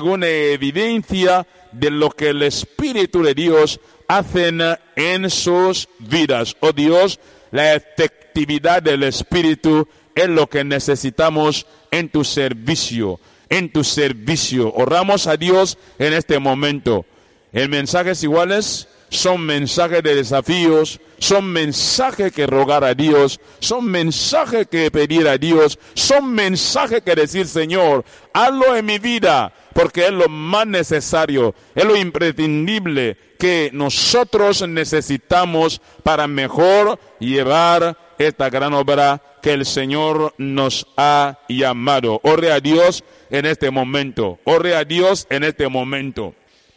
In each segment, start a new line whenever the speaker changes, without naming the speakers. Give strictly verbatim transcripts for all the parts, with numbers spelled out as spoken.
una evidencia de lo que el Espíritu de Dios hace en sus vidas. Oh Dios, la efectividad del Espíritu es lo que necesitamos en tu servicio, en tu servicio. Oramos a Dios en este momento. En mensajes iguales son mensajes de desafíos, son mensajes que rogar a Dios, son mensajes que pedir a Dios, son mensajes que decir, Señor, hazlo en mi vida, porque es lo más necesario, es lo imprescindible que nosotros necesitamos para mejor llevar esta gran obra que el Señor nos ha llamado. Ore a Dios en este momento, ore a Dios en este momento.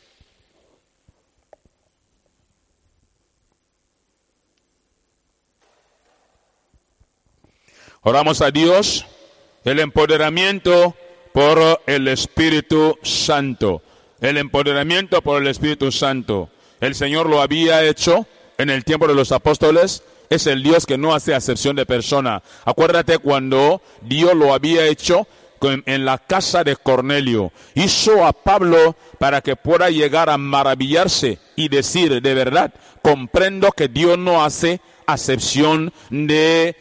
Oramos a Dios, el empoderamiento por el Espíritu Santo. El empoderamiento por el Espíritu Santo. El Señor lo había hecho en el tiempo de los apóstoles. Es el Dios que no hace acepción de persona. Acuérdate cuando Dios lo había hecho en la casa de Cornelio. Hizo a Pablo para que pueda llegar a maravillarse y decir, de verdad, comprendo que Dios no hace acepción de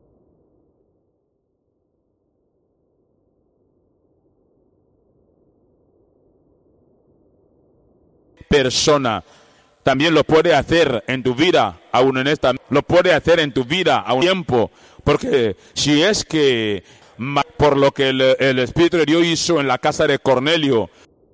persona. También lo puede hacer en tu vida, aún en esta, lo puede hacer en tu vida a un tiempo, porque si es que por lo que el, el Espíritu de Dios hizo en la casa de Cornelio,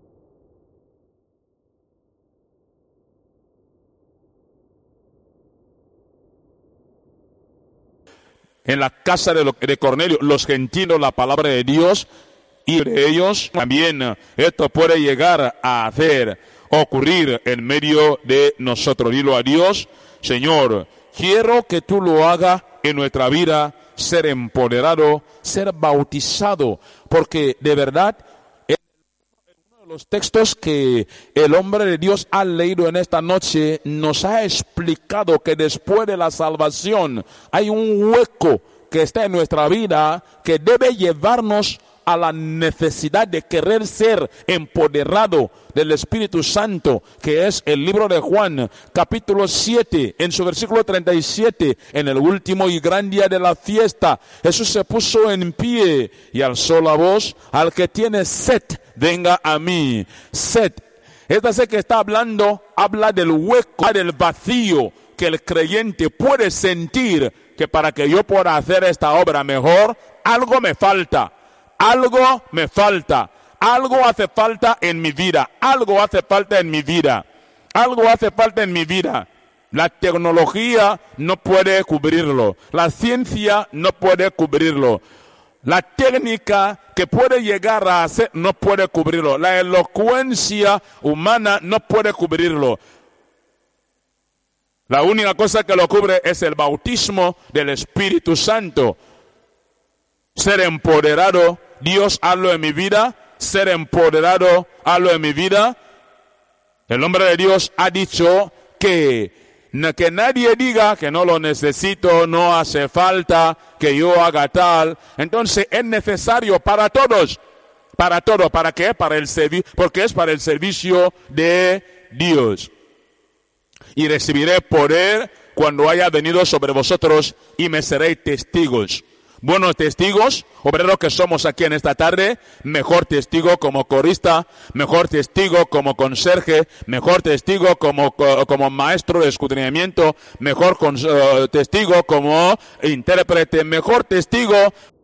en la casa de, lo, de Cornelio, los gentiles, la palabra de Dios, y de ellos también esto puede llegar a hacer ocurrir en medio de nosotros. Dilo a Dios, Señor, quiero que tú lo hagas en nuestra vida, ser empoderado, ser bautizado, porque de verdad es uno de los textos que el hombre de Dios ha leído en esta noche, nos ha explicado que después de la salvación hay un hueco que está en nuestra vida que debe llevarnos a la necesidad de querer ser empoderado del Espíritu Santo, que es el libro de Juan, capítulo siete, en su versículo treinta y siete, en el último y gran día de la fiesta, Jesús se puso en pie y alzó la voz, al que tiene sed, venga a mí. Sed, esta sed que está hablando, habla del hueco, del vacío que el creyente puede sentir, que para que yo pueda hacer esta obra mejor, algo me falta. Algo me falta, algo hace falta en mi vida, algo hace falta en mi vida, algo hace falta en mi vida. La tecnología no puede cubrirlo, la ciencia no puede cubrirlo, la técnica que puede llegar a hacer no puede cubrirlo, la elocuencia humana no puede cubrirlo. La única cosa que lo cubre es el bautismo del Espíritu Santo. Ser empoderado, Dios, hazlo en mi vida, ser empoderado, hazlo en mi vida. El hombre de Dios ha dicho que, que nadie diga que no lo necesito, no hace falta que yo haga tal. Entonces es necesario para todos, para todos, ¿para qué? Para el servicio, porque es para el servicio de Dios. Y recibiré poder cuando haya venido sobre vosotros y me seréis testigos. Buenos testigos, obreros que somos aquí en esta tarde, mejor testigo como corista, mejor testigo como conserje, mejor testigo como, como maestro de escudriñamiento, mejor con, uh, testigo como intérprete, mejor testigo